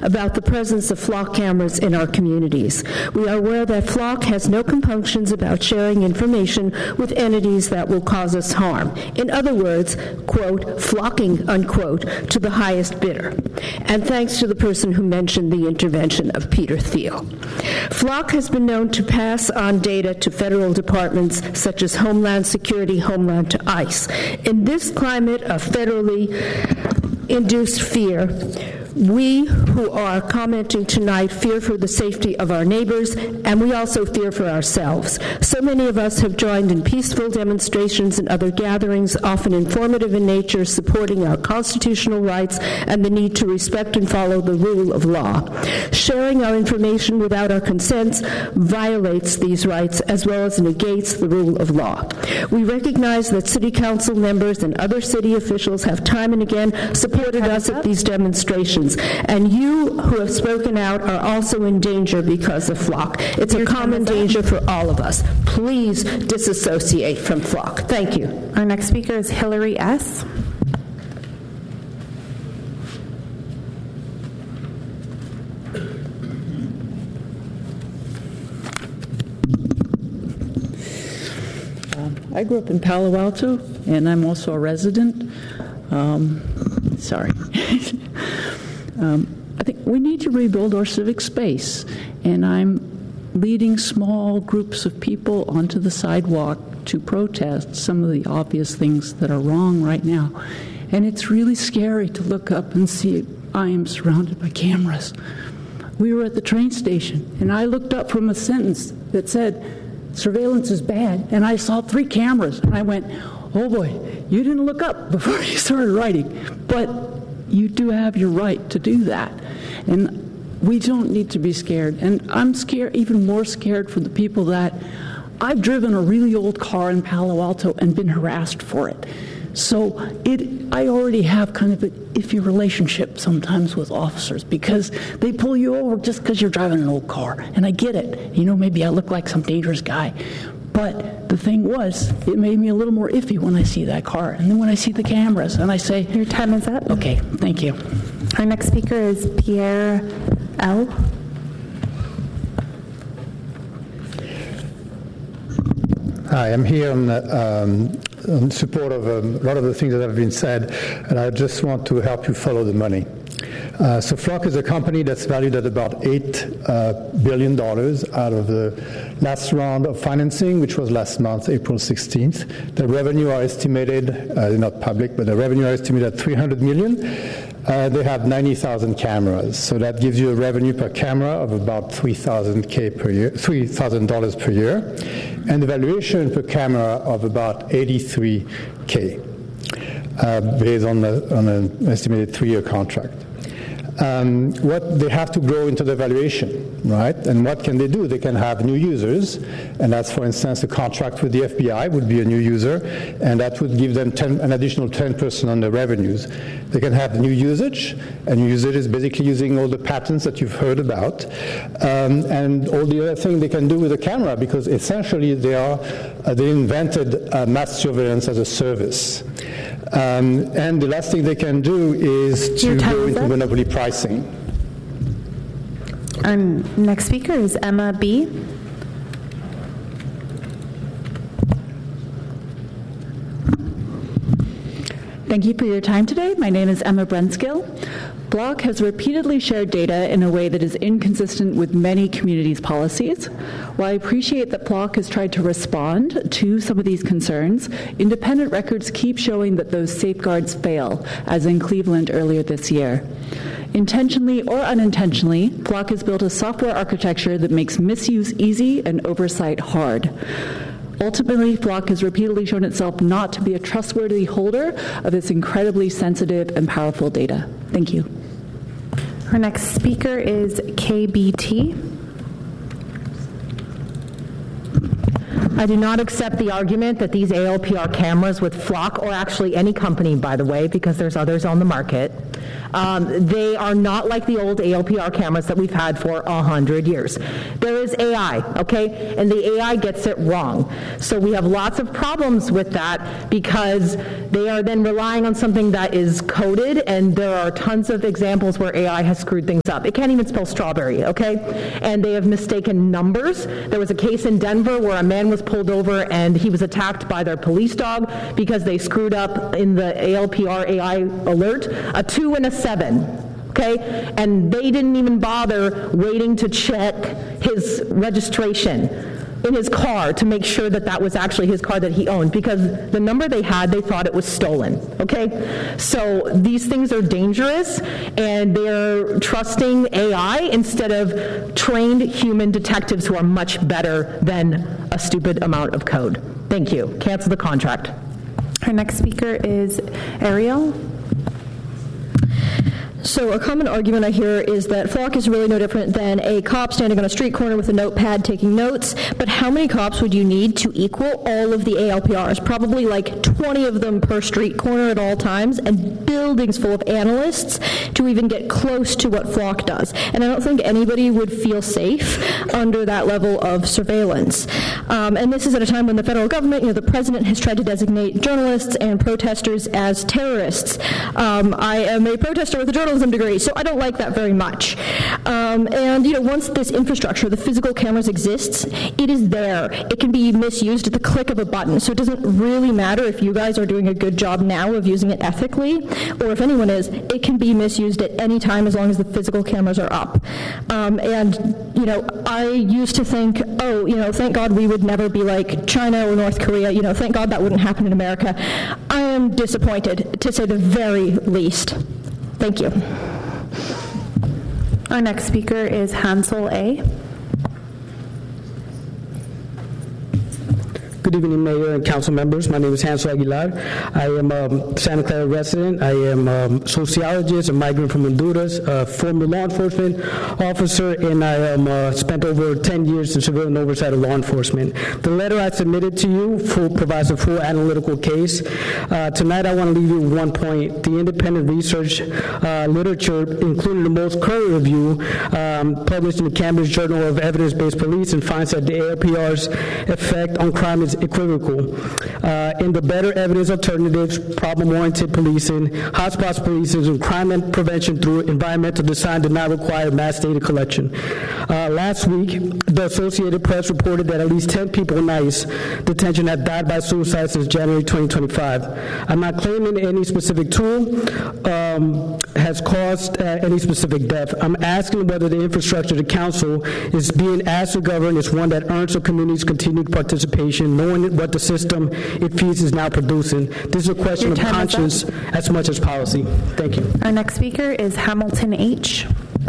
about the presence of Flock cameras in our communities. We are aware that Flock has no compunctions about sharing information with entities that will cause us harm. In other words, quote, flocking, unquote, to the highest bidder. And thanks to the person who mentioned the intervention of Peter Thiel. Flock has been known to pass on data to federal departments such as Homeland Security, Homeland to ICE. In this climate of federally induced fear, we who are commenting tonight fear for the safety of our neighbors, and we also fear for ourselves. So many of us have joined in peaceful demonstrations and other gatherings, often informative in nature, supporting our constitutional rights and the need to respect and follow the rule of law. Sharing our information without our consents violates these rights as well as negates the rule of law. We recognize that City Council members and other city officials have time and again supported us at these demonstrations. And you who have spoken out are also in danger because of Flock. It's a common danger for all of us. Please disassociate from Flock. Thank you. Our next speaker is Hillary S. I grew up in Palo Alto, and I'm also a resident. I think we need to rebuild our civic space, and I'm leading small groups of people onto the sidewalk to protest some of the obvious things that are wrong right now. And it's really scary to look up and see I am surrounded by cameras. We were at the train station, and I looked up from a sentence that said, surveillance is bad, and I saw 3 cameras, and I went, oh boy, you didn't look up before you started writing, but you do have your right to do that. And we don't need to be scared. And I'm scared, even more scared for the people that I've driven a really old car in Palo Alto and been harassed for it. So I already have kind of an iffy relationship sometimes with officers because they pull you over just because you're driving an old car. And I get it. You know, maybe I look like some dangerous guy. But the thing was, it made me a little more iffy when I see that car. And then when I see the cameras and I say... Your time is up. Okay, thank you. Our next speaker is Pierre L. Hi, I'm here in support of a lot of the things that have been said, and I just want to help you follow the money. So Flock is a company that's valued at about $8 billion out of the last round of financing, which was last month, April 16th. The revenue are estimated, not public, but the revenue are estimated at $300 million. They have 90,000 cameras, so that gives you a revenue per camera of about $3,000 per year, and the valuation per camera of about $83K, based on an estimated 3-year contract. What they have to grow into the valuation, right? And what can they do? They can have new users, and that's, for instance, a contract with the FBI would be a new user, and that would give them an additional 10% on the revenues. They can have new usage, and new usage is basically using all the patents that you've heard about, and all the other thing they can do with the camera, because essentially they invented mass surveillance as a service. And the last thing they can do is to go into monopoly pricing. Our next speaker is Emma B. Thank you for your time today. My name is Emma Brenskill. Block has repeatedly shared data in a way that is inconsistent with many communities' policies. While I appreciate that Block has tried to respond to some of these concerns, independent records keep showing that those safeguards fail, as in Cleveland earlier this year. Intentionally or unintentionally, Block has built a software architecture that makes misuse easy and oversight hard. Ultimately, Flock has repeatedly shown itself not to be a trustworthy holder of this incredibly sensitive and powerful data. Thank you. Our next speaker is KBT. I do not accept the argument that these ALPR cameras with Flock, or actually any company, by the way, because there's others on the market, they are not like the old ALPR cameras that we've had for 100 years. There is AI, okay? And the AI gets it wrong. So we have lots of problems with that because they are then relying on something that is coded, and there are tons of examples where AI has screwed things up. It can't even spell strawberry, okay? And they have mistaken numbers. There was a case in Denver where a man was pulled over and he was attacked by their police dog because they screwed up in the ALPR AI alert, a 2 and a 7. Okay, and they didn't even bother waiting to check his registration in his car to make sure that that was actually his car that he owned, because the number they had, they thought it was stolen, okay? So these things are dangerous, and they're trusting AI instead of trained human detectives who are much better than a stupid amount of code. Thank you. Cancel the contract. Our next speaker is Ariel. So a common argument I hear is that Flock is really no different than a cop standing on a street corner with a notepad taking notes, but how many cops would you need to equal all of the ALPRs? Probably like 20 of them per street corner at all times, and buildings full of analysts to even get close to what Flock does. And I don't think anybody would feel safe under that level of surveillance. And this is at a time when the federal government, the president has tried to designate journalists and protesters as terrorists. I am a protester with a journalism degree, so I don't like that very much. And once this infrastructure, the physical cameras exists, it is there. It can be misused at the click of a button, so it doesn't really matter if you guys are doing a good job now of using it ethically, or if anyone is. It can be misused at any time as long as the physical cameras are up. I used to think, thank God we would never be like China or North Korea. Thank God that wouldn't happen in America. I am disappointed, to say the very least. Thank you. Our next speaker is Hansel A. Good evening, Mayor and Council members. My name is Hansel Aguilar. I am a Santa Clara resident. I am a sociologist, a migrant from Honduras, a former law enforcement officer, and I am spent over 10 years in civilian oversight of law enforcement. The letter I submitted to you provides a full analytical case. Tonight, I want to leave you with one point. The independent research literature, including the most current review published in the Cambridge Journal of Evidence-Based Policing, finds that the ALPR's effect on crime is equivocal. In the better evidence alternatives, problem-oriented policing, hotspots policing, and crime and prevention through environmental design did not require mass data collection. Last week, the Associated Press reported that at least 10 people in ICE detention have died by suicide since January 2025. I'm not claiming any specific tool has caused any specific death. I'm asking whether the infrastructure the council is being asked to govern is one that earns the community's continued participation, knowing what the system it feeds is now producing. This is a question of conscience as much as policy. Thank you. Our next speaker is Hamilton H.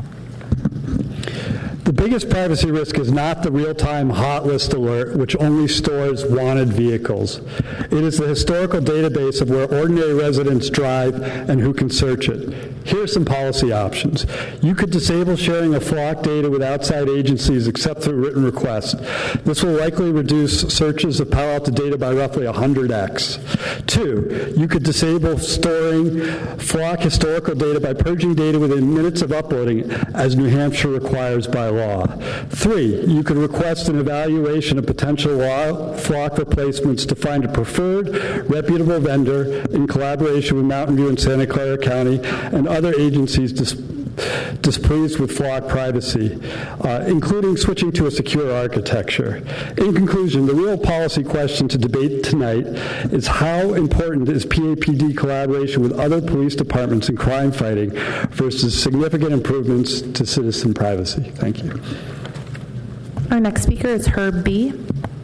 The biggest privacy risk is not the real-time hot list alert, which only stores wanted vehicles. It is the historical database of where ordinary residents drive and who can search it. Here are some policy options. You could disable sharing of Flock data with outside agencies except through written request. This will likely reduce searches of Palo Alto data by roughly 100x. 2, you could disable storing Flock historical data by purging data within minutes of uploading, as New Hampshire requires by law. 3, you could request an evaluation of potential Flock replacements to find a preferred, reputable vendor in collaboration with Mountain View and Santa Clara County and other agencies displeased with Flock privacy, including switching to a secure architecture. In conclusion, the real policy question to debate tonight is how important is PAPD collaboration with other police departments in crime fighting versus significant improvements to citizen privacy. Thank you. Our next speaker is Herb B.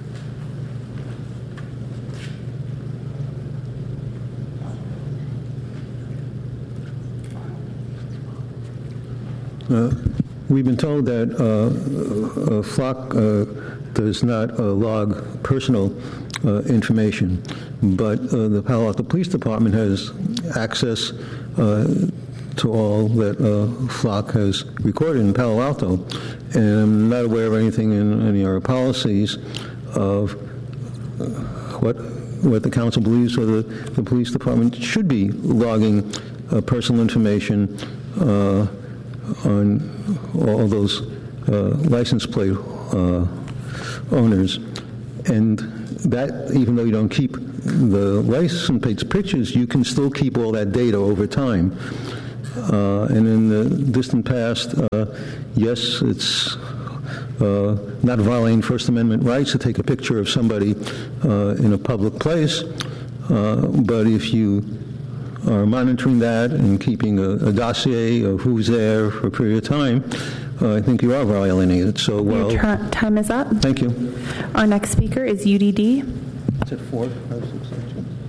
We've been told that Flock does not log personal information, but the Palo Alto Police Department has access to all that Flock has recorded in Palo Alto, and I'm not aware of anything in any of our policies of what the council believes or the police department should be logging personal information on all those license plate owners. And that, even though you don't keep the license plates pictures, you can still keep all that data over time. And in the distant past, yes, it's not violating First Amendment rights to take a picture of somebody in a public place, but if you are monitoring that and keeping a dossier of who's there for a period of time, I think you are violating it. So, well, Your time is up. Thank you. Our next speaker is UDD. Is it 4, 5, 6, 7?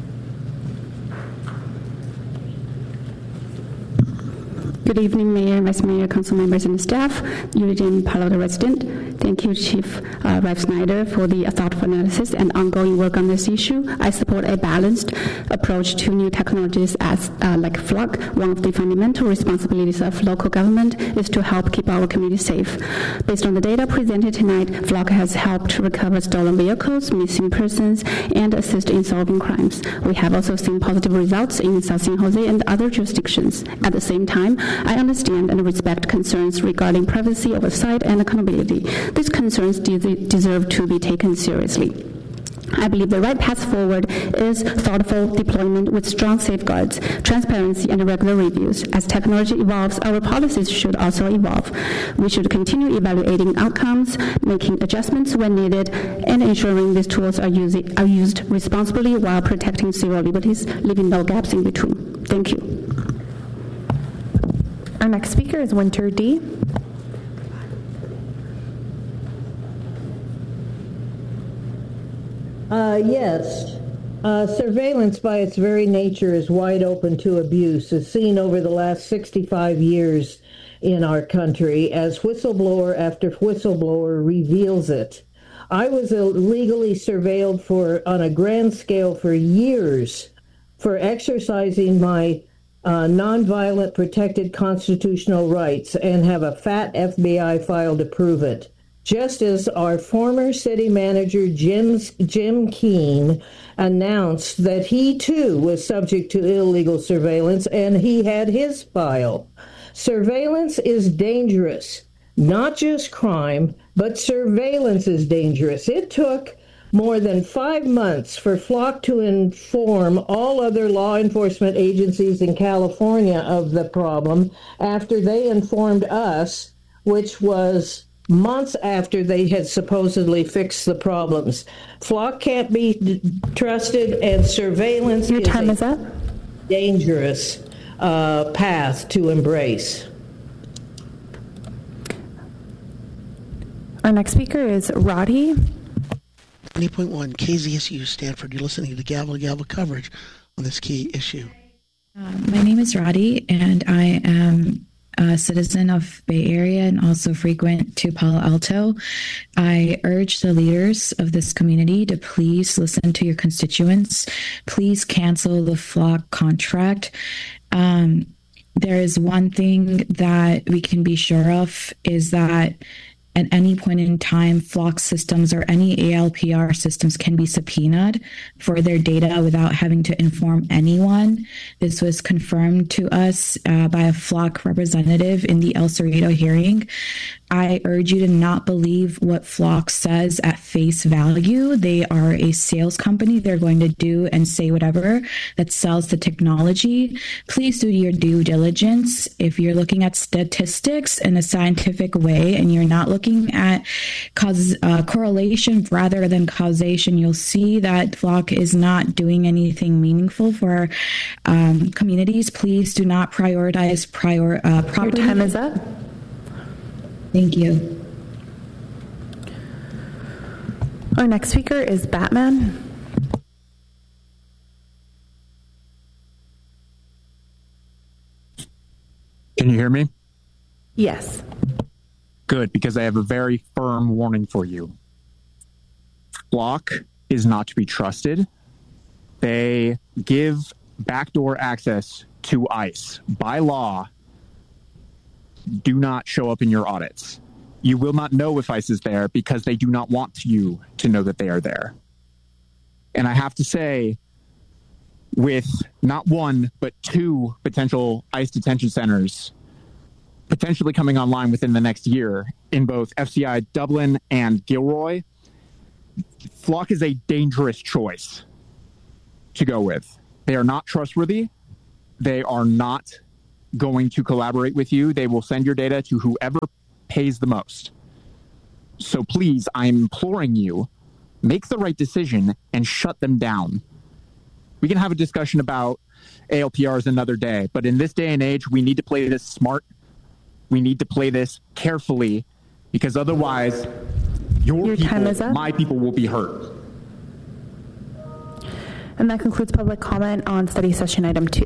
Good evening, Mayor, Vice Mayor, Council members, and staff. UDD Palo Alto resident. Thank you, Chief Rev Snyder, for the thoughtful analysis and ongoing work on this issue. I support a balanced approach to new technologies as like Flock. One of the fundamental responsibilities of local government is to help keep our community safe. Based on the data presented tonight, Flock has helped recover stolen vehicles, missing persons, and assist in solving crimes. We have also seen positive results in South San Jose and other jurisdictions. At the same time, I understand and respect concerns regarding privacy, oversight, and accountability. These concerns deserve to be taken seriously. I believe the right path forward is thoughtful deployment with strong safeguards, transparency, and regular reviews. As technology evolves, our policies should also evolve. We should continue evaluating outcomes, making adjustments when needed, and ensuring these tools are used responsibly while protecting civil liberties, leaving no gaps in between. Thank you. Our next speaker is Winter D. Yes. Surveillance by its very nature is wide open to abuse, as seen over the last 65 years in our country as whistleblower after whistleblower reveals it. I was illegally surveilled on a grand scale for years for exercising my nonviolent protected constitutional rights and have a fat FBI file to prove it. Just as our former city manager, Jim Keene, announced that he too was subject to illegal surveillance and he had his file. Surveillance is dangerous. Not just crime, but surveillance is dangerous. It took more than 5 months for Flock to inform all other law enforcement agencies in California of the problem after they informed us, which was months after they had supposedly fixed the problems. Flock can't be trusted, and surveillance is a dangerous path to embrace. Our next speaker is Roddy. 20.1 KZSU Stanford. You're listening to Gavel to Gavel coverage on this key issue. My name is Roddy, and I am a citizen of Bay Area and also frequent to Palo Alto. I urge the leaders of this community to please listen to your constituents. Please cancel the Flock contract. There is one thing that we can be sure of is that at any point in time, Flock systems or any ALPR systems can be subpoenaed for their data without having to inform anyone. This was confirmed to us by a Flock representative in the El Cerrito hearing. I urge you to not believe what Flock says at face value. They are a sales company. They're going to do and say whatever that sells the technology. Please do your due diligence. If you're looking at statistics in a scientific way and you're not looking at correlation rather than causation, you'll see that Flock is not doing anything meaningful for communities. Please do not prioritize property. Your time is up. Thank you. Our next speaker is Batman. Can you hear me? Yes. Good, because I have a very firm warning for you. Flock is not to be trusted. They give backdoor access to ICE. By law, do not show up in your audits. You will not know if ICE is there because they do not want you to know that they are there. And I have to say, with not one, but 2 potential ICE detention centers potentially coming online within the next year in both FCI Dublin and Gilroy, Flock is a dangerous choice to go with. They are not trustworthy. They are not going to collaborate with you. They will send your data to whoever pays the most. So please, I'm imploring you, make the right decision and shut them down. We can have a discussion about ALPRs another day, but in this day and age, we need to play this smart. We need to play this carefully, because otherwise, your people, my people, will be hurt. And that concludes public comment on study session item 2.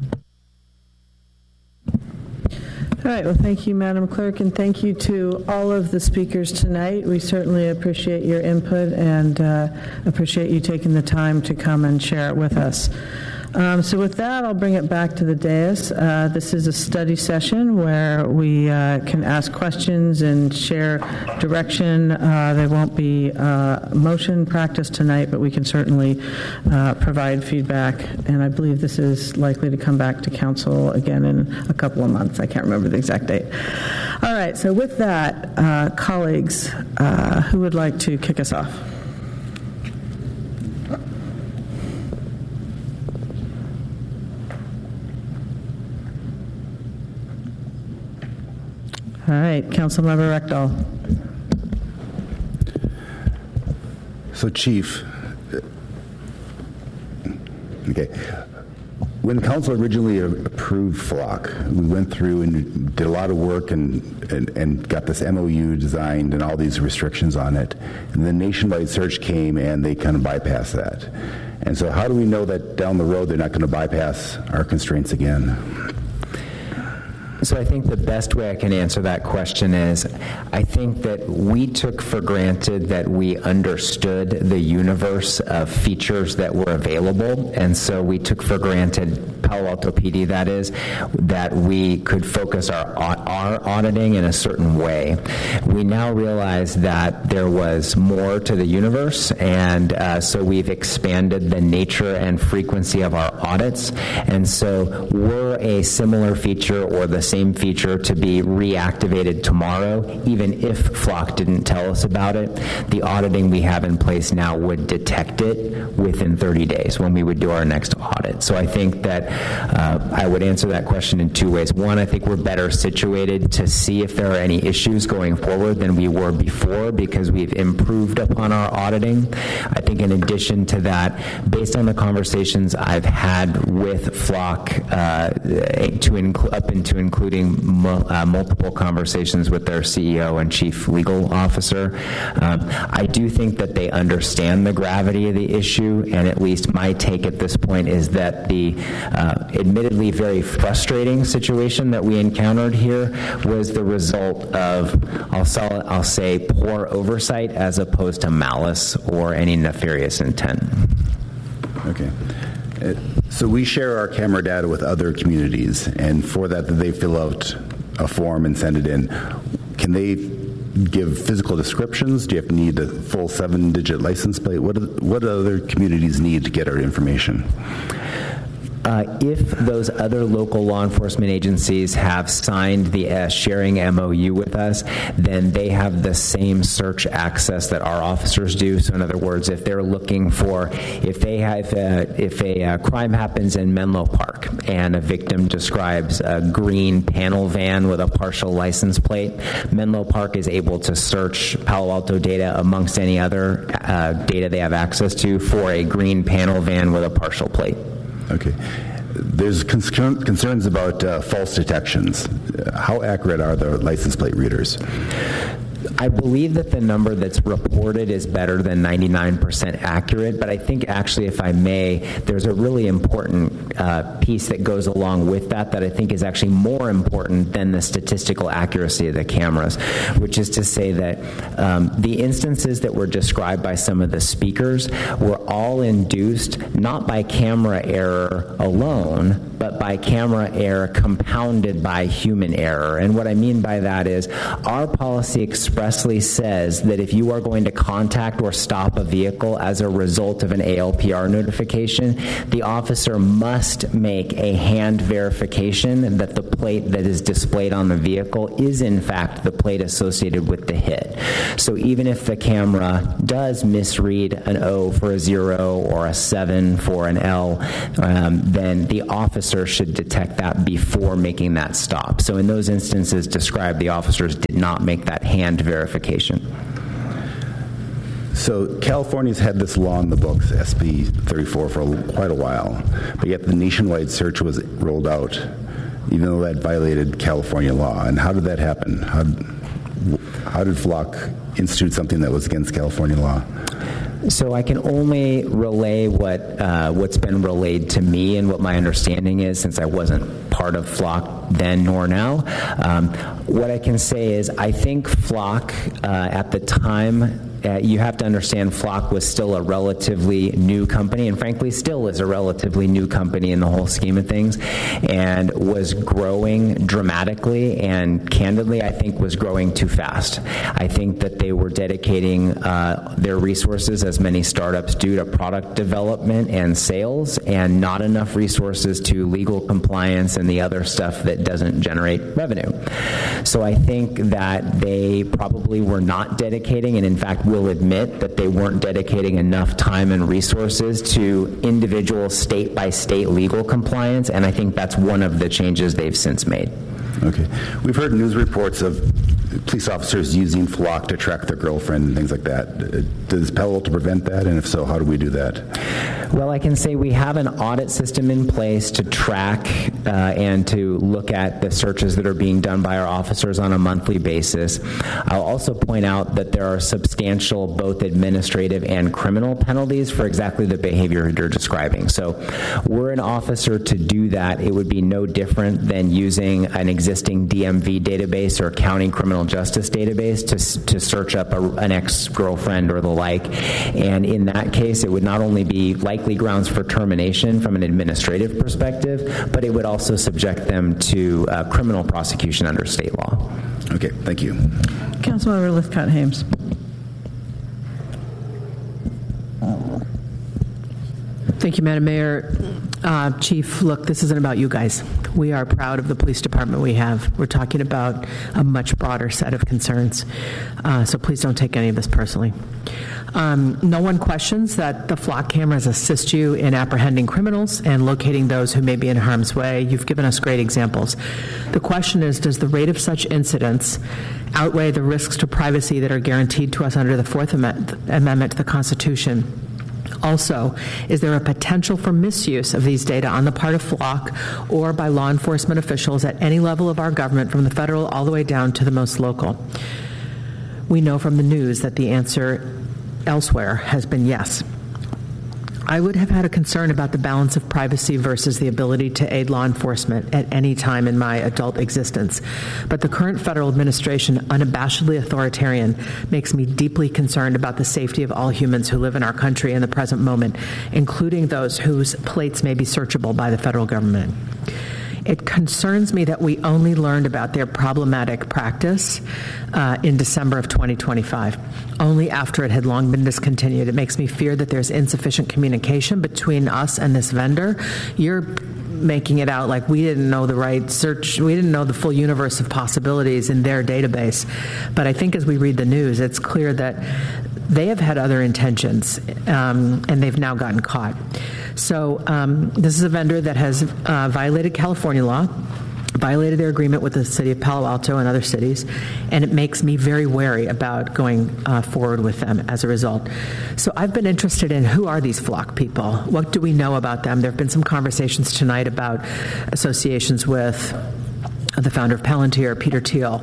All right, well, thank you, Madam Clerk, and thank you to all of the speakers tonight. We certainly appreciate your input and appreciate you taking the time to come and share it with us. So with that, I'll bring it back to the dais. This is a study session where we can ask questions and share direction. There won't be motion practice tonight, but we can certainly provide feedback. And I believe this is likely to come back to council again in a couple of months. I can't remember the exact date. All right, so with that, colleagues, who would like to kick us off? All right, Councilmember Rectal. So, Chief, okay, when the council originally approved Flock, we went through and did a lot of work and got this MOU designed and all these restrictions on it. And the nationwide search came and they kind of bypassed that. And so how do we know that down the road they're not going to bypass our constraints again? So I think the best way I can answer that question is I think that we took for granted that we understood the universe of features that were available, and so we took for granted, Palo Alto PD that is, that we could focus our auditing in a certain way. We now realize that there was more to the universe, and so we've expanded the nature and frequency of our audits, and so were a similar feature or the same feature to be reactivated tomorrow, even if Flock didn't tell us about it, the auditing we have in place now would detect it within 30 days when we would do our next audit. So I think that I would answer that question in two ways. One, I think we're better situated to see if there are any issues going forward than we were before because we've improved upon our auditing. I think in addition to that, based on the conversations I've had with Flock up into including multiple conversations with their CEO and chief legal officer, I do think that they understand the gravity of the issue, and at least my take at this point is that the admittedly very frustrating situation that we encountered here was the result of, I'll say, poor oversight as opposed to malice or any nefarious intent. Okay. So we share our camera data with other communities, and for that they fill out a form and send it in. Can they give physical descriptions? Do you have to need a full 7-digit license plate? What do other communities need to get our information? If those other local law enforcement agencies have signed the sharing MOU with us, then they have the same search access that our officers do. So in other words, if they're looking for, if a crime happens in Menlo Park and a victim describes a green panel van with a partial license plate, Menlo Park is able to search Palo Alto data amongst any other data they have access to for a green panel van with a partial plate. Okay. There's concerns about false detections. How accurate are the license plate readers? I believe that the number that's reported is better than 99% accurate, but I think actually, if I may, there's a really important piece that goes along with that I think is actually more important than the statistical accuracy of the cameras, which is to say that the instances that were described by some of the speakers were all induced not by camera error alone, but by camera error compounded by human error. And what I mean by that is our policy expressly says that if you are going to contact or stop a vehicle as a result of an ALPR notification, the officer must make a hand verification that the plate that is displayed on the vehicle is in fact the plate associated with the hit. So even if the camera does misread an O for a 0 or a 7 for an L, then the officer should detect that before making that stop. So in those instances described, the officers did not make that hand verification. So California's had this law in the books, SB 34, for quite a while, but yet the nationwide search was rolled out, even though that violated California law. And how did that happen? How did Flock institute something that was against California law? So I can only relay what's been relayed to me and what my understanding is, since I wasn't part of Flock then nor now. What I can say is I think Flock at the time, you have to understand Flock was still a relatively new company, and frankly still is a relatively new company in the whole scheme of things, and was growing dramatically, and candidly I think was growing too fast. I think that they were dedicating their resources, as many startups do, to product development and sales, and not enough resources to legal compliance and the other stuff that doesn't generate revenue. So I think that they probably were not dedicating, and in fact will admit that they weren't dedicating enough time and resources to individual state-by-state legal compliance, and I think that's one of the changes they've since made. Okay. We've heard news reports of police officers using Flock to track their girlfriend and things like that. Does Palo Alto prevent that? And if so, how do we do that? Well, I can say we have an audit system in place to track and to look at the searches that are being done by our officers on a monthly basis. I'll also point out that there are substantial both administrative and criminal penalties for exactly the behavior you're describing. So were an officer to do that, it would be no different than using an existing DMV database or county criminal justice database to search up an ex-girlfriend or the like. And in that case, it would not only be likely grounds for termination from an administrative perspective, but it would also subject them to criminal prosecution under state law. Okay, thank you. Councilmember Lithcott-Hames. Thank you, Madam Mayor. Chief, look, this isn't about you guys. We are proud of the police department we have. We're talking about a much broader set of concerns, so please don't take any of this personally. No one questions that the Flock cameras assist you in apprehending criminals and locating those who may be in harm's way. You've given us great examples. The question is, does the rate of such incidents outweigh the risks to privacy that are guaranteed to us under the Fourth Amendment to the Constitution? Also, is there a potential for misuse of these data on the part of Flock or by law enforcement officials at any level of our government, from the federal all the way down to the most local? We know from the news that the answer elsewhere has been yes. I would have had a concern about the balance of privacy versus the ability to aid law enforcement at any time in my adult existence. But the current federal administration, unabashedly authoritarian, makes me deeply concerned about the safety of all humans who live in our country in the present moment, including those whose plates may be searchable by the federal government. It concerns me that we only learned about their problematic practice in December of 2025, only after it had long been discontinued. It makes me fear that there's insufficient communication between us and this vendor. You're making it out like we didn't know the right search, we didn't know the full universe of possibilities in their database. But I think as we read the news, it's clear that they have had other intentions, and they've now gotten caught. So this is a vendor that has violated California law, violated their agreement with the city of Palo Alto and other cities, and it makes me very wary about going forward with them as a result. So I've been interested in, who are these Flock people? What do we know about them? There have been some conversations tonight about associations with the founder of Palantir, Peter Thiel.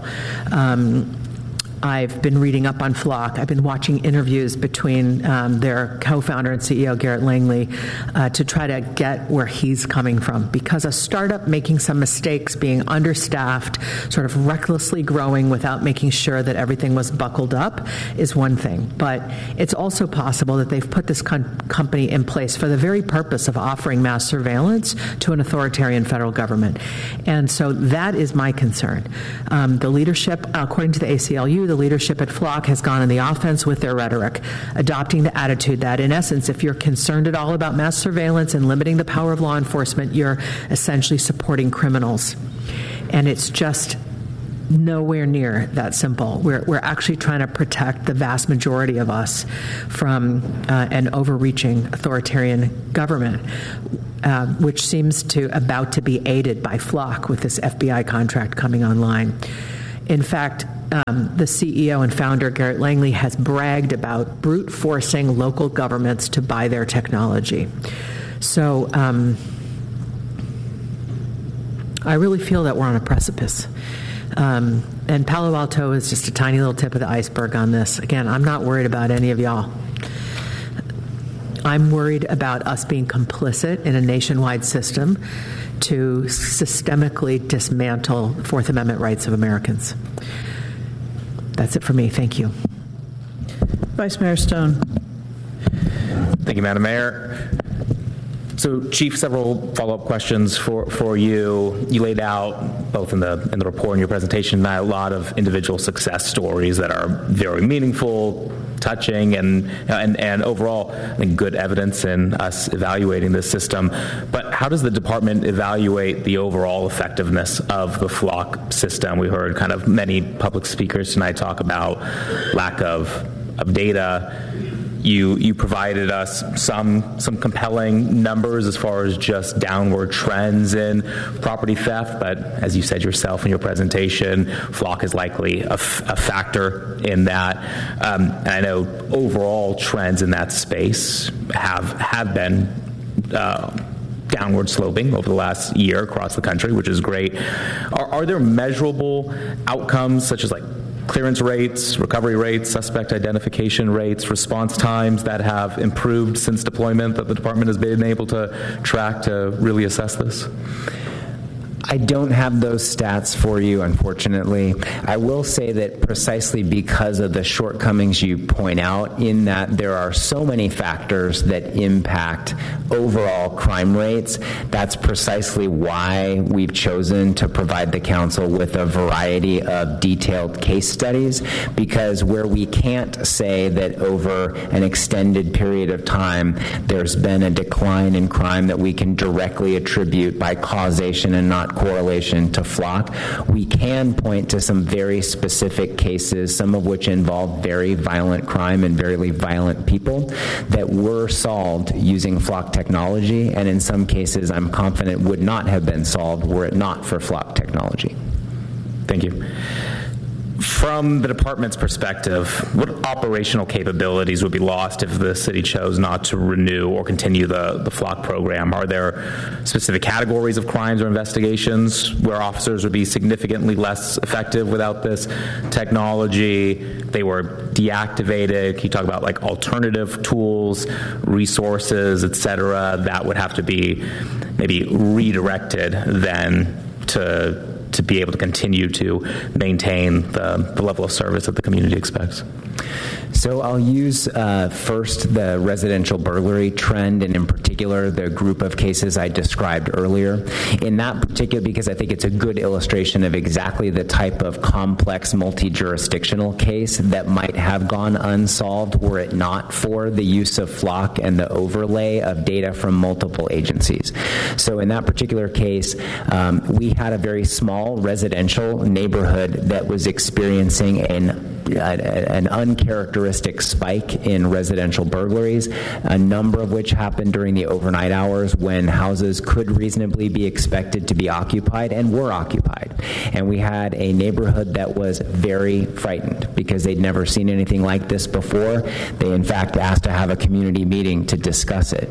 I've been reading up on Flock. I've been watching interviews between their co-founder and CEO, Garrett Langley, to try to get where he's coming from. Because a startup making some mistakes, being understaffed, sort of recklessly growing without making sure that everything was buckled up is one thing. But it's also possible that they've put this company in place for the very purpose of offering mass surveillance to an authoritarian federal government. And so that is my concern. The leadership, according to the ACLU, the the leadership at Flock has gone on the offense with their rhetoric, adopting the attitude that, in essence, if you're concerned at all about mass surveillance and limiting the power of law enforcement, you're essentially supporting criminals. And it's just nowhere near that simple. We're actually trying to protect the vast majority of us from an overreaching authoritarian government, which seems about to be aided by Flock with this FBI contract coming online. In fact, the CEO and founder, Garrett Langley, has bragged about brute forcing local governments to buy their technology. So I really feel that we're on a precipice. And Palo Alto is just a tiny little tip of the iceberg on this. Again, I'm not worried about any of y'all. I'm worried about us being complicit in a nationwide system to systemically dismantle Fourth Amendment rights of Americans. That's it for me. Thank you. Vice Mayor Stone. Thank you, Madam Mayor. So, Chief, several follow-up questions for you. You laid out, both in the report and your presentation, a lot of individual success stories that are very meaningful, touching, and overall, I think, good evidence in us evaluating this system. But how does the department evaluate the overall effectiveness of the Flock system? We heard kind of many public speakers tonight talk about lack of data. You provided us some compelling numbers as far as just downward trends in property theft, but as you said yourself in your presentation, Flock is likely a factor in that. And I know overall trends in that space have been downward sloping over the last year across the country, which is great. Are there measurable outcomes such as clearance rates, recovery rates, suspect identification rates, response times that have improved since deployment that the department has been able to track to really assess this? I don't have those stats for you, unfortunately. I will say that precisely because of the shortcomings you point out, in that there are so many factors that impact overall crime rates, that's precisely why we've chosen to provide the council with a variety of detailed case studies, because where we can't say that over an extended period of time there's been a decline in crime that we can directly attribute by causation and not correlation to Flock, we can point to some very specific cases, some of which involve very violent crime and very violent people, that were solved using Flock technology, and in some cases I'm confident would not have been solved were it not for Flock technology. Thank you. From the department's perspective, what operational capabilities would be lost if the city chose not to renew or continue the Flock program? Are there specific categories of crimes or investigations where officers would be significantly less effective without this technology? They were deactivated. Can you talk about alternative tools, resources, et cetera, that would have to be maybe redirected then to be able to continue to maintain the level of service that the community expects? So I'll use first the residential burglary trend, and in particular the group of cases I described earlier. In that particular, because I think it's a good illustration of exactly the type of complex multi-jurisdictional case that might have gone unsolved were it not for the use of Flock and the overlay of data from multiple agencies. So in that particular case, we had a very small residential neighborhood that was experiencing an uncharacteristic spike in residential burglaries, a number of which happened during the overnight hours when houses could reasonably be expected to be occupied and were occupied. And we had a neighborhood that was very frightened because they'd never seen anything like this before. They, in fact, asked to have a community meeting to discuss it.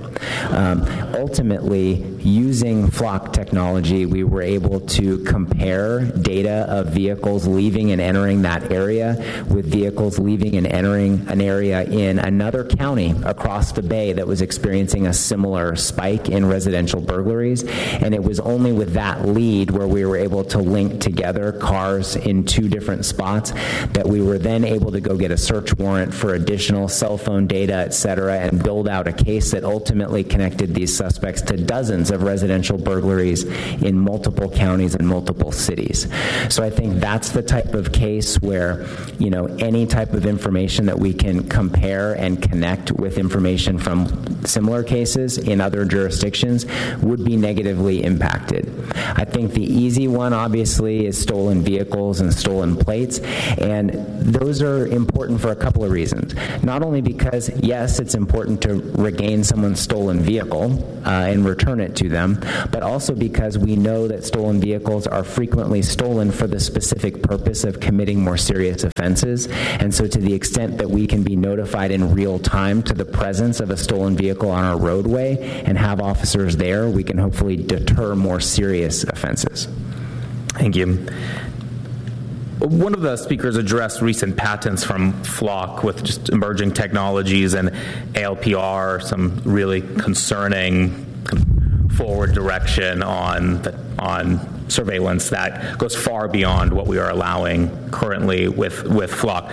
Ultimately, using Flock technology, we were able to compare data of vehicles leaving and entering that area with vehicles leaving and entering an area in another county across the bay that was experiencing a similar spike in residential burglaries. And it was only with that lead, where we were able to link together cars in two different spots, that we were then able to go get a search warrant for additional cell phone data, et cetera, and build out a case that ultimately connected these suspects to dozens of residential burglaries in multiple counties and multiple cities. So I think that's the type of case where, any type of information that we can compare and connect with information from similar cases in other jurisdictions would be negatively impacted. I think the easy one, obviously, is stolen vehicles and stolen plates, and those are important for a couple of reasons. Not only because, yes, it's important to regain someone's stolen vehicle and return it to them, but also because we know that stolen vehicles are frequently stolen for the specific purpose of committing more serious offenses. And so to the extent that we can be notified in real time to the presence of a stolen vehicle on our roadway and have officers there, we can hopefully deter more serious offenses. Thank you. One of the speakers addressed recent patents from Flock with just emerging technologies and ALPR, some really concerning forward direction on surveillance that goes far beyond what we are allowing currently with Flock.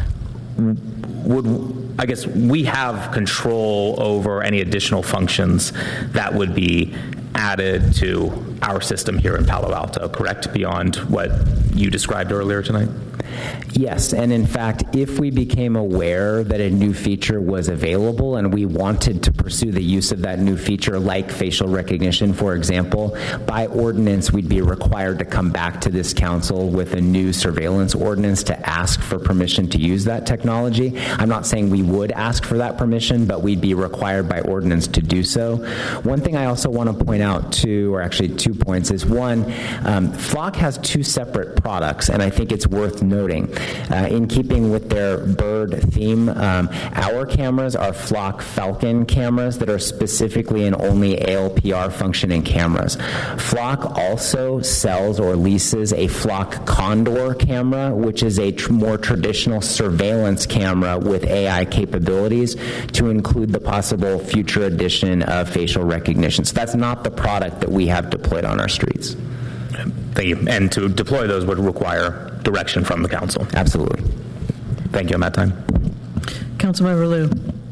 I guess we have control over any additional functions that would be added to our system here in Palo Alto, correct? Beyond what you described earlier tonight? Yes, and in fact, if we became aware that a new feature was available and we wanted to pursue the use of that new feature, like facial recognition, for example, by ordinance, we'd be required to come back to this council with a new surveillance ordinance to ask for permission to use that technology. I'm not saying we would ask for that permission, but we'd be required by ordinance to do so. One thing I also want to point out, too, or actually 2 points, is one, Flock has 2 separate products, and I think it's worth noting. In keeping with their bird theme, our cameras are Flock Falcon cameras that are specifically and only ALPR functioning cameras. Flock also sells or leases a Flock Condor camera, which is a more traditional surveillance camera with AI capabilities to include the possible future addition of facial recognition. So that's not the product that we have deployed on our streets. Thank you. And to deploy those would require direction from the council. Absolutely. Thank you on that time. Councilmember Liu.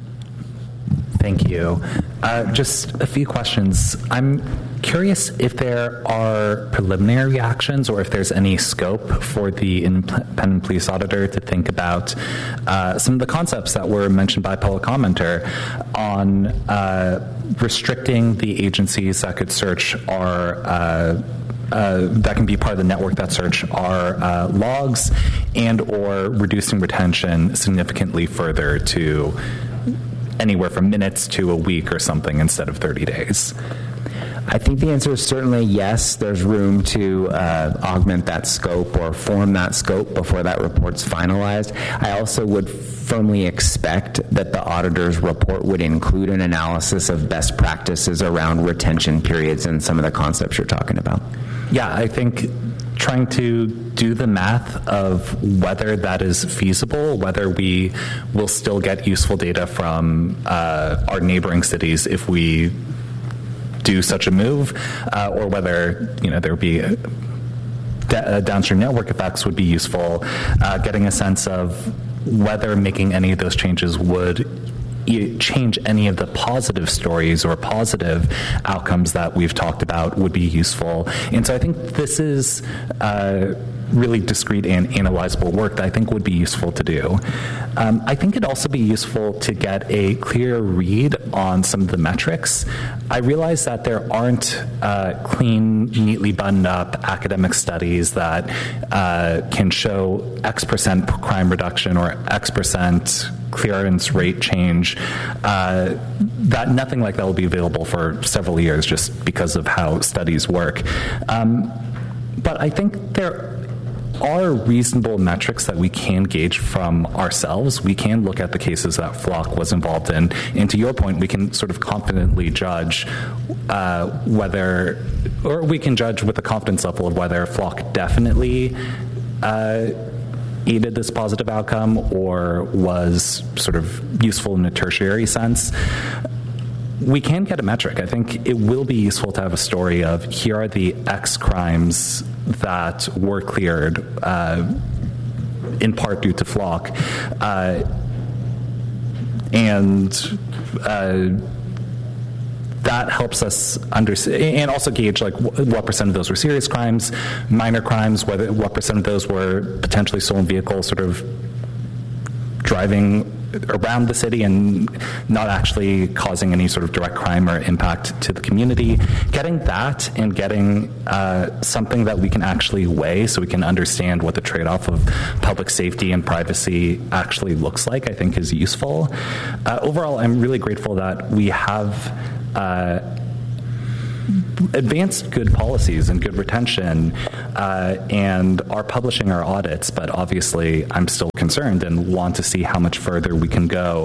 Thank you. Just a few questions. I'm curious if there are preliminary actions or if there's any scope for the independent police auditor to think about some of the concepts that were mentioned by public commenter on restricting the agencies that could search our that can be part of the network that search our logs, and or reducing retention significantly further to anywhere from minutes to a week or something instead of 30 days. I think the answer is certainly yes. There's room to augment that scope or form that scope before that report's finalized. I also would firmly expect that the auditor's report would include an analysis of best practices around retention periods and some of the concepts you're talking about. Yeah, I think trying to do the math of whether that is feasible, whether we will still get useful data from our neighboring cities if we do such a move, or whether there would be downstream network effects would be useful. Getting a sense of whether making any of those changes would change any of the positive stories or positive outcomes that we've talked about would be useful. And so I think this is really discrete and analyzable work that I think would be useful to do. I think it'd also be useful to get a clear read on some of the metrics. I realize that there aren't clean, neatly buttoned up academic studies that can show X% crime reduction or X% clearance rate change. That nothing like that will be available for several years just because of how studies work. But I think there are reasonable metrics that we can gauge from ourselves. We can look at the cases that Flock was involved in, and to your point, we can sort of confidently judge whether, or we can judge with a confidence level of whether Flock definitely aided this positive outcome or was sort of useful in a tertiary sense. We can get a metric. I think it will be useful to have a story of here are the X crimes that were cleared in part due to Flock. That helps us understand and also gauge like what percent of those were serious crimes, minor crimes, what percent of those were potentially stolen vehicles, sort of driving around the city and not actually causing any sort of direct crime or impact to the community. Getting that and getting something that we can actually weigh so we can understand what the trade-off of public safety and privacy actually looks like, I think is useful. Overall, I'm really grateful that we have advanced good policies and good retention and are publishing our audits, but obviously I'm still concerned and want to see how much further we can go.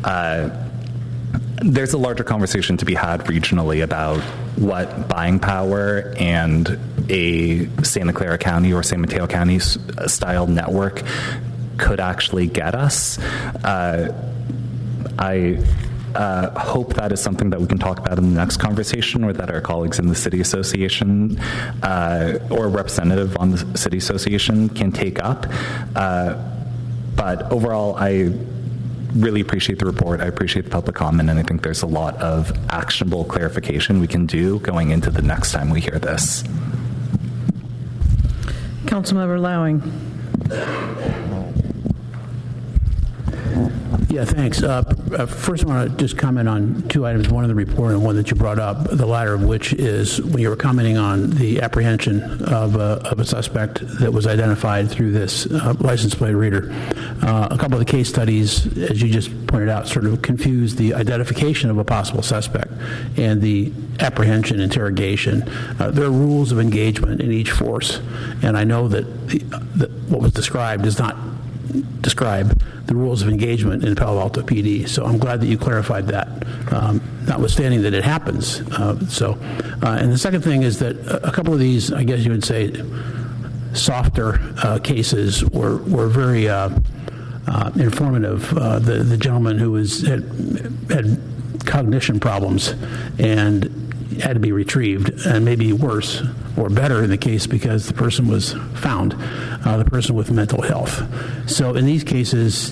There's a larger conversation to be had regionally about what buying power and a Santa Clara County or San Mateo County style network could actually get us. I hope that is something that we can talk about in the next conversation, or that our colleagues in the City Association or a representative on the City Association can take up. But overall, I really appreciate the report. I appreciate the public comment, and I think there's a lot of actionable clarification we can do going into the next time we hear this. Councilmember Lowing. Yeah, thanks. First, I want to just comment on two items, one in the report and one that you brought up, the latter of which is when you were commenting on the apprehension of a suspect that was identified through this license plate reader. A couple of the case studies, as you just pointed out, sort of confused the identification of a possible suspect and the apprehension interrogation. There are rules of engagement in each force, and I know that what was described does not describe the rules of engagement in Palo Alto PD. So I'm glad that you clarified that, notwithstanding that it happens. And the second thing is that a couple of these, I guess you would say, softer cases were very informative. The gentleman who had cognition problems and had to be retrieved, and maybe worse or better in the case because the person was found, the person with mental health. So in these cases,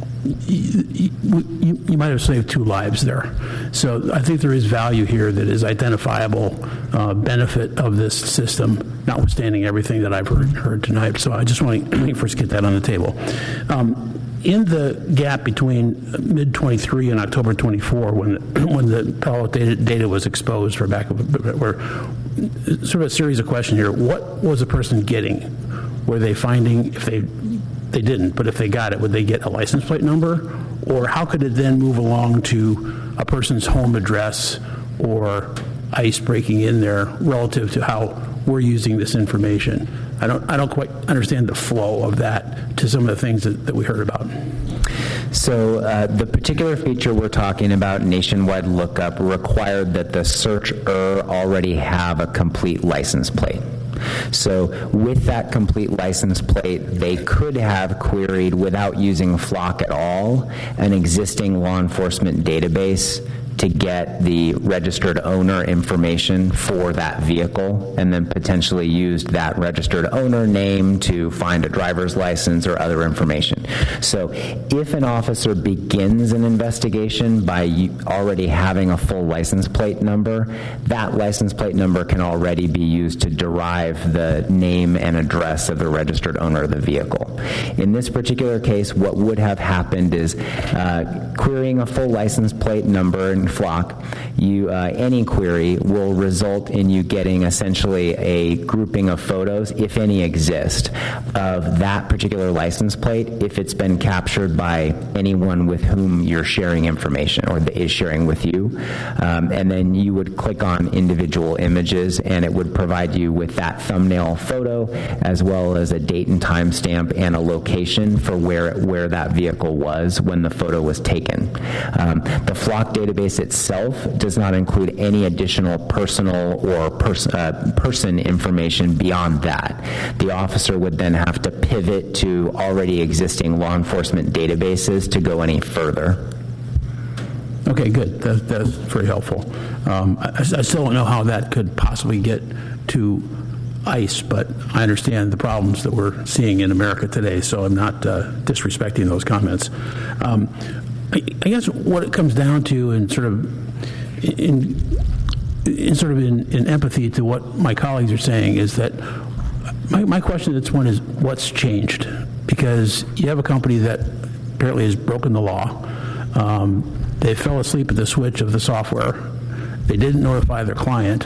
you might have saved 2 lives there. So I think there is value here that is identifiable benefit of this system, notwithstanding everything that I've heard tonight. So I just want to first get that on the table. In the gap between mid-23 and October 24, when the Palo Alto data was exposed for sort of a series of questions here. What was the person getting? Were they finding, if they didn't, but if they got it, would they get a license plate number? Or how could it then move along to a person's home address or ICE breaking in there relative to how we're using this information? I don't quite understand the flow of that to some of the things that we heard about. So the particular feature we're talking about, nationwide lookup, required that the searcher already have a complete license plate. So with that complete license plate, they could have queried, without using Flock at all, an existing law enforcement database to get the registered owner information for that vehicle, and then potentially used that registered owner name to find a driver's license or other information. So if an officer begins an investigation by already having a full license plate number, that license plate number can already be used to derive the name and address of the registered owner of the vehicle. In this particular case, what would have happened is querying a full license plate number in Flock, any query will result in you getting essentially a grouping of photos, if any exist, of that particular license plate if it's been captured by anyone with whom you're sharing information or that is sharing with you. And then you would click on individual images, and it would provide you with that thumbnail photo as well as a date and time stamp and a location for where that vehicle was when the photo was taken. The Flock database itself does not include any additional personal or person information beyond that. The officer would then have to pivot to already existing law enforcement databases to go any further. Okay, good. That's very helpful. I still don't know how that could possibly get to ICE, but I understand the problems that we're seeing in America today, so I'm not disrespecting those comments. I guess what it comes down to, and sort of in empathy to what my colleagues are saying, is that my question at this point is, what's changed? Because you have a company that apparently has broken the law. They fell asleep at the switch of the software. They didn't notify their client,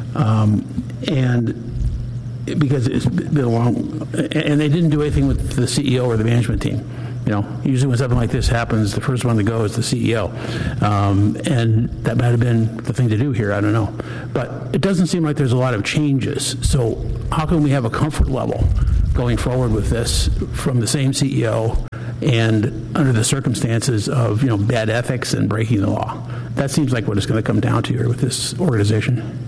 and because it's been a long, and they didn't do anything with the CEO or the management team. Usually when something like this happens, the first one to go is the CEO, and that might have been the thing to do here. I don't know, but it doesn't seem like there's a lot of changes. So how can we have a comfort level going forward with this from the same CEO and under the circumstances of bad ethics and breaking the law? That seems like what it's going to come down to here with this organization.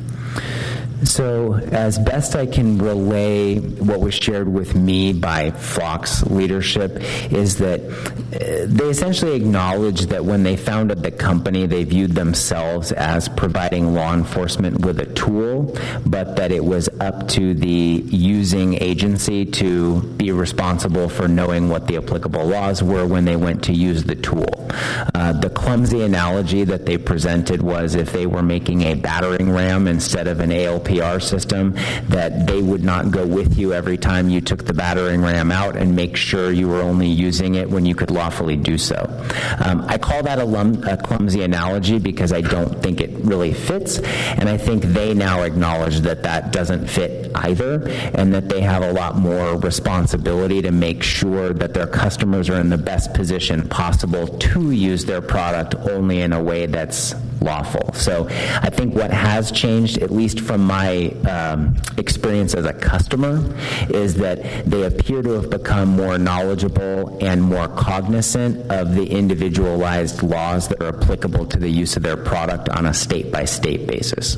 So, as best I can relay what was shared with me by Flock's leadership is that they essentially acknowledged that when they founded the company, they viewed themselves as providing law enforcement with a tool, but that it was up to the using agency to be responsible for knowing what the applicable laws were when they went to use the tool. The clumsy analogy that they presented was if they were making a battering ram instead of an ALPR system, that they would not go with you every time you took the battering ram out and make sure you were only using it when you could lawfully do so. I call that a clumsy analogy because I don't think it really fits, and I think they now acknowledge that that doesn't fit either, and that they have a lot more responsibility to make sure that their customers are in the best position possible to use their product only in a way that's lawful. So I think what has changed, at least from my experience as a customer, is that they appear to have become more knowledgeable and more cognizant of the individualized laws that are applicable to the use of their product on a state-by-state basis.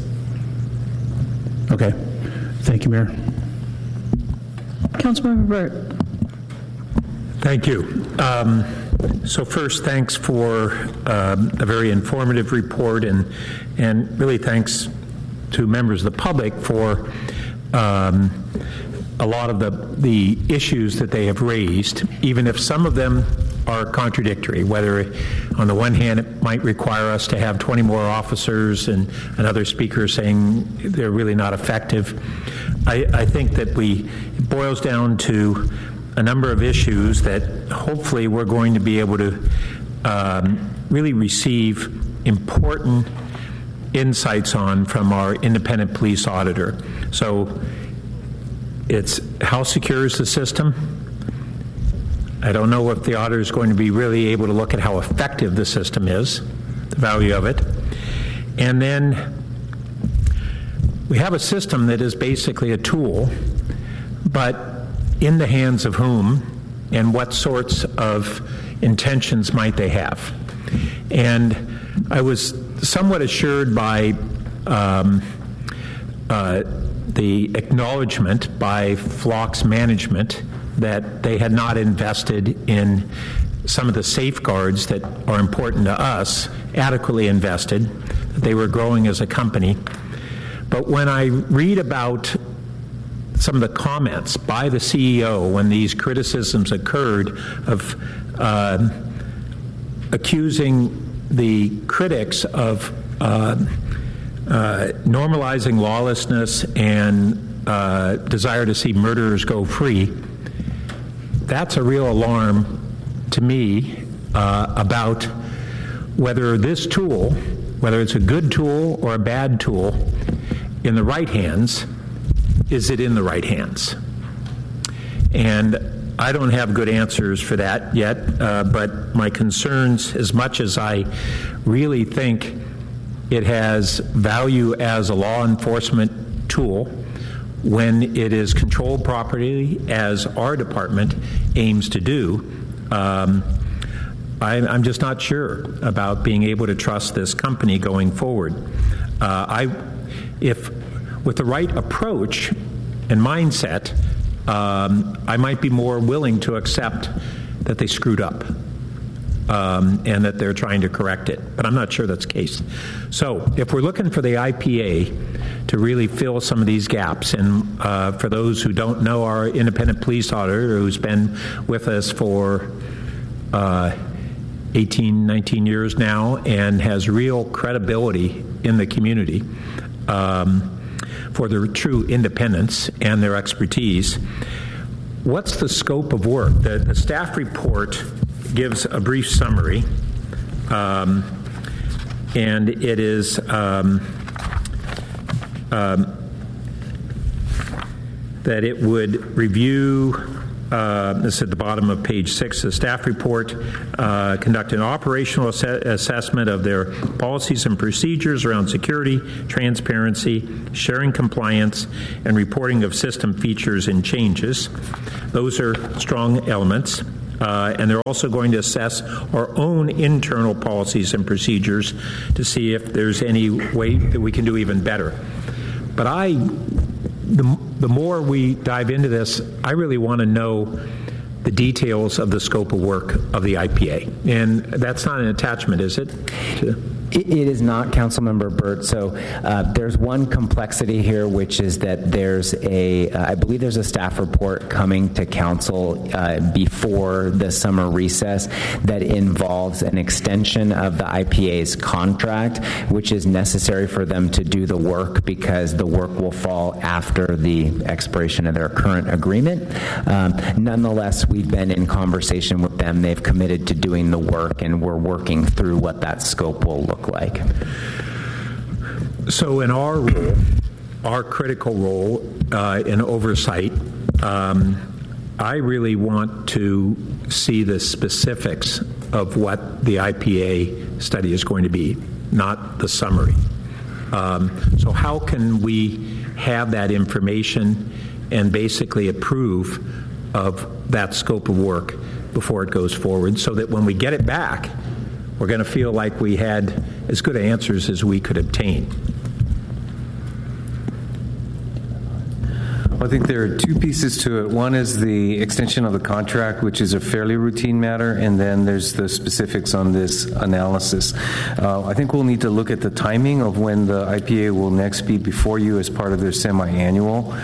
Okay. Thank you, Mayor. Councilmember Burt. Thank you. So first, thanks for a very informative report, and really thanks to members of the public for a lot of the issues that they have raised, even if some of them are contradictory, whether on the one hand it might require us to have 20 more officers and another speaker saying they're really not effective. I think that it boils down to a number of issues that hopefully we're going to be able to really receive important insights on from our independent police auditor. So it's how secure is the system? I don't know if the auditor is going to be really able to look at how effective the system is, the value of it. And then we have a system that is basically a tool, but in the hands of whom and what sorts of intentions might they have? And I was somewhat assured by the acknowledgement by Flock's management that they had not invested in some of the safeguards that are important to us, adequately invested, that they were growing as a company. But when I read about some of the comments by the CEO when these criticisms occurred of accusing the critics of normalizing lawlessness and desire to see murderers go free, that's a real alarm to me about whether this tool, whether it's a good tool or a bad tool, in the right hands, is it in the right hands? And I don't have good answers for that yet, but my concerns, as much as I really think it has value as a law enforcement tool when it is controlled properly, as our department aims to do, I'm just not sure about being able to trust this company going forward. If with the right approach and mindset, I might be more willing to accept that they screwed up and that they're trying to correct it. But I'm not sure that's the case. So if we're looking for the IPA to really fill some of these gaps, and for those who don't know, our independent police auditor, who's been with us for 18, 19 years now and has real credibility in the community, for their true independence and their expertise. What's the scope of work? The staff report gives a brief summary, and it is that it would review, this is at the bottom of page 6, the staff report, conduct an operational assessment of their policies and procedures around security, transparency, sharing compliance, and reporting of system features and changes. Those are strong elements. And they're also going to assess our own internal policies and procedures to see if there's any way that we can do even better. But the more we dive into this, I really want to know the details of the scope of work of the IPA. And that's not an attachment, is it? It is not, Councilmember Burt. So there's one complexity here, which is that there's I believe there's a staff report coming to council before the summer recess that involves an extension of the IPA's contract, which is necessary for them to do the work because the work will fall after the expiration of their current agreement. Nonetheless, we've been in conversation with them. They've committed to doing the work, and we're working through what that scope will look like. So in our role, our critical role in oversight, I really want to see the specifics of what the IPA study is going to be, not the summary. So how can we have that information and basically approve of that scope of work before it goes forward so that when we get it back, we're going to feel like we had as good answers as we could obtain? I think there are two pieces to it. One is the extension of the contract, which is a fairly routine matter, and then there's the specifics on this analysis. I think we'll need to look at the timing of when the IPA will next be before you as part of their semi-annual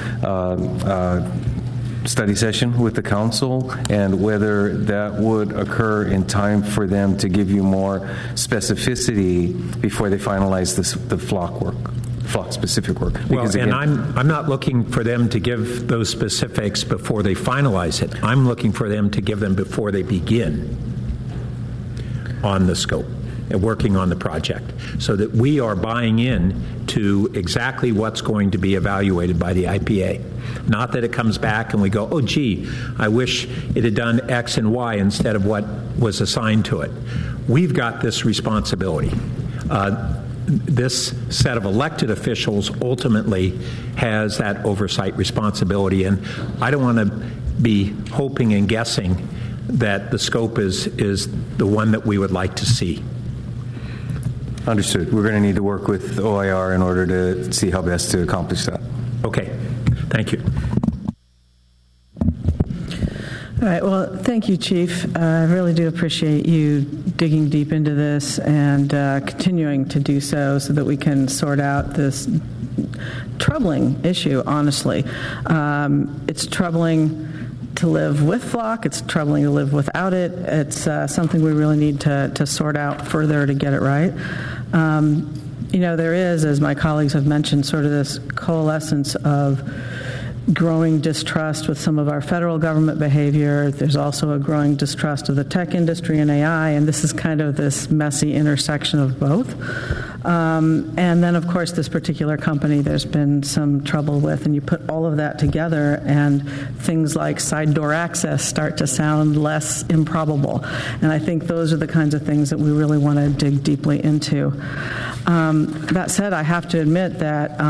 study session with the council, and whether that would occur in time for them to give you more specificity before they finalize the FLOC work. FLOC specific work. Because well, and I'm not looking for them to give those specifics before they finalize it. I'm looking for them to give them before they begin on the scope and working on the project, so that we are buying in to exactly what's going to be evaluated by the IPA. Not that it comes back and we go, oh, gee, I wish it had done X and Y instead of what was assigned to it. We've got this responsibility. This set of elected officials ultimately has that oversight responsibility, and I don't want to be hoping and guessing that the scope is the one that we would like to see. Understood. We're going to need to work with OIR in order to see how best to accomplish that. Okay. Thank you. All right. Well, thank you, Chief. I really do appreciate you digging deep into this and continuing to do so that we can sort out this troubling issue, honestly. It's troubling to live with FLOC. It's troubling to live without it. It's something we really need to sort out further to get it right. You know, there is, as my colleagues have mentioned, sort of this coalescence of growing distrust with some of our federal government behavior. There's also a growing distrust of the tech industry and AI, and this is kind of this messy intersection of both. And then, of course, this particular company there's been some trouble with, and you put all of that together, and things like side door access start to sound less improbable. And I think those are the kinds of things that we really want to dig deeply into. That said, I have to admit that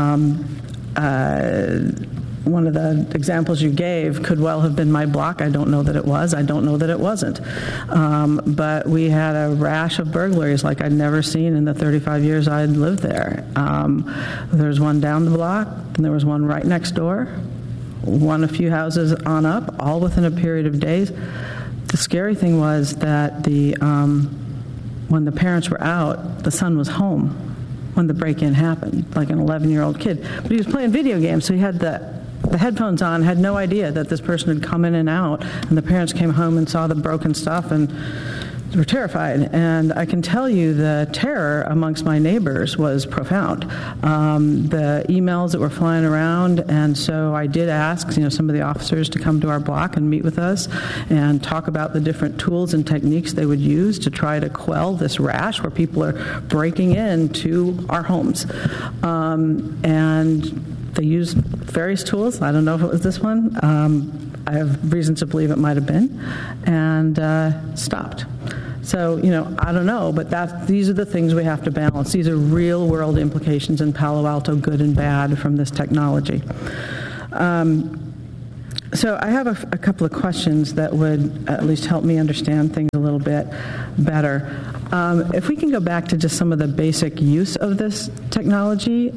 one of the examples you gave could well have been my block. I don't know that it was. I don't know that it wasn't. But we had a rash of burglaries like I'd never seen in the 35 years I'd lived there. There was one down the block, and there was one right next door, one a few houses on up, all within a period of days. The scary thing was that when the parents were out, the son was home when the break-in happened, like an 11-year-old kid. But he was playing video games, so he had the headphones on, had no idea that this person had come in and out, and the parents came home and saw the broken stuff and were terrified. And I can tell you the terror amongst my neighbors was profound. The emails that were flying around, and so I did ask, some of the officers to come to our block and meet with us and talk about the different tools and techniques they would use to try to quell this rash where people are breaking into our homes. And they used various tools. I don't know if it was this one. I have reason to believe it might have been, and stopped. So, I don't know, but these are the things we have to balance. These are real-world implications in Palo Alto, good and bad, from this technology. So I have a couple of questions that would at least help me understand things a little bit better. If we can go back to just some of the basic use of this technology.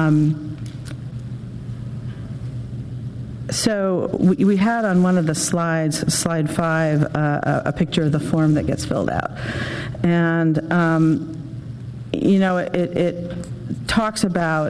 So we had on one of the slides, slide 5, a picture of the form that gets filled out. And, it talks about,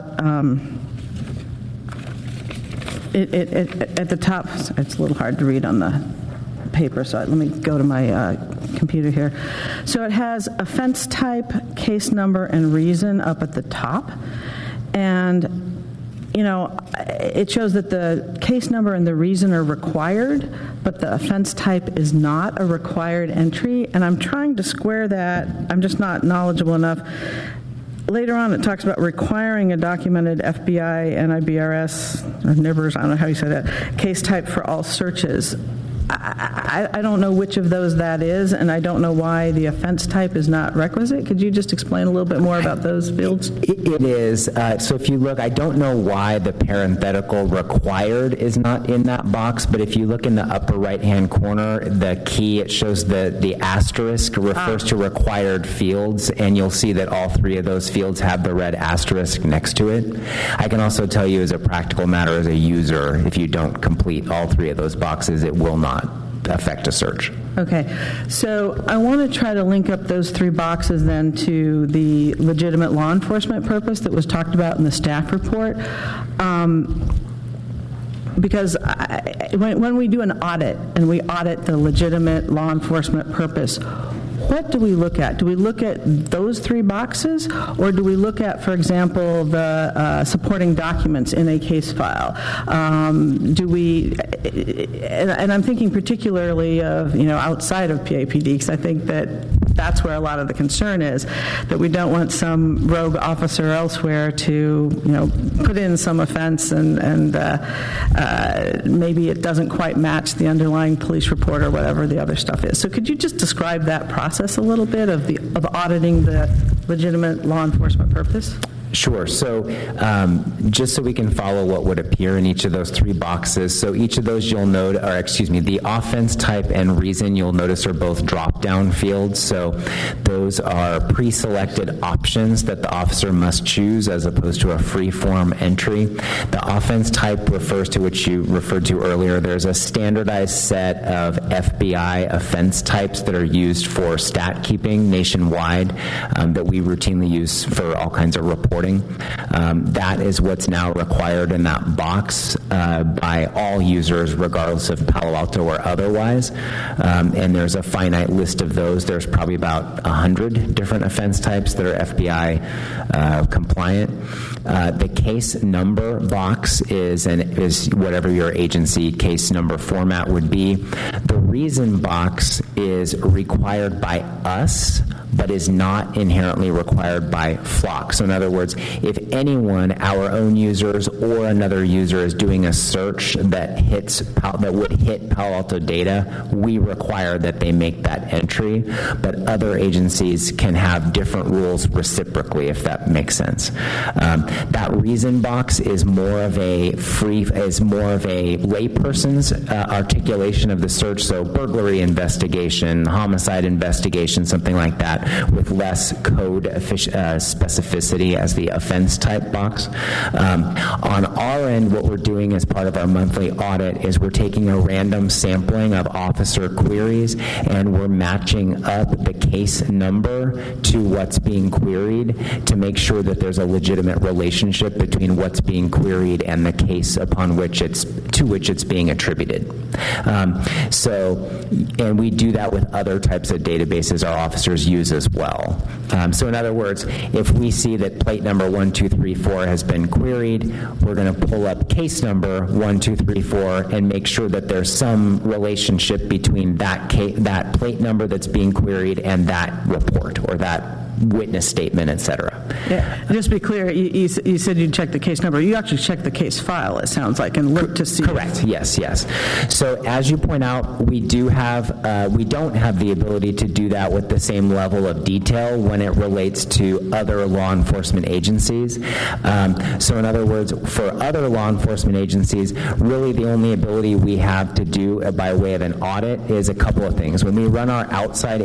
at the top, it's a little hard to read on the paper, so let me go to my computer here. So it has offense type, case number, and reason up at the top. And it shows that the case number and the reason are required, but the offense type is not a required entry. And I'm trying to square that. I'm just not knowledgeable enough. Later on, it talks about requiring a documented FBI, NIBRS, or NIBRS, I don't know how you say that, case type for all searches. I don't know which of those that is, and I don't know why the offense type is not requisite. Could you just explain a little bit more about those fields? It is. So if you look, I don't know why the parenthetical required is not in that box, but if you look in the upper right-hand corner, the key, it shows the asterisk refers to required fields, and you'll see that all 3 of those fields have the red asterisk next to it. I can also tell you as a practical matter, as a user, if you don't complete all 3 of those boxes, it will not affect a search. Okay, so I want to try to link up those 3 boxes then to the legitimate law enforcement purpose that was talked about in the staff report. Because when we do an audit and we audit the legitimate law enforcement purpose, what do we look at? Do we look at those 3 boxes, or do we look at, for example, the supporting documents in a case file? Do we, and I'm thinking particularly of, outside of PAPD, because I think that's where a lot of the concern is, that we don't want some rogue officer elsewhere to, put in some offense and maybe it doesn't quite match the underlying police report or whatever the other stuff is. So could you just describe that process a little bit of auditing the legitimate law enforcement purpose? Sure. So just so we can follow what would appear in each of those 3 boxes, so each of those you'll note, the offense type and reason you'll notice are both drop-down fields. So those are pre-selected options that the officer must choose as opposed to a free-form entry. The offense type refers to, which you referred to earlier, there's a standardized set of FBI offense types that are used for stat keeping nationwide that we routinely use for all kinds of reporting. That is what's now required in that box by all users, regardless of Palo Alto or otherwise. And there's a finite list of those. There's probably about 100 different offense types that are FBI compliant. The case number box is whatever your agency case number format would be. The reason box is required by us, but is not inherently required by Flock. So in other words, if anyone, our own users or another user, is doing a search that would hit Palo Alto data, we require that they make that entry. But other agencies can have different rules reciprocally, if that makes sense. That reason box is more of a layperson's articulation of the search. So burglary investigation, homicide investigation, something like that. with less code specificity as the offense type box. On our end, what we're doing as part of our monthly audit is we're taking a random sampling of officer queries and we're matching up the case number to what's being queried to make sure that there's a legitimate relationship between what's being queried and the case upon which it's being attributed. And we do that with other types of databases our officers use as well. So in other words, if we see that plate number 1234 has been queried, we're going to pull up case number 1234 and make sure that there's some relationship between that plate number that's being queried and that report or that witness statement, et cetera. Yeah. Just to be clear, you said you'd check the case number. You actually check the case file, it sounds like, and look to see. Correct. Yes. So as you point out, we don't have the ability to do that with the same level of detail when it relates to other law enforcement agencies. So in other words, for other law enforcement agencies, really the only ability we have to do by way of an audit is a couple of things. When we run our outside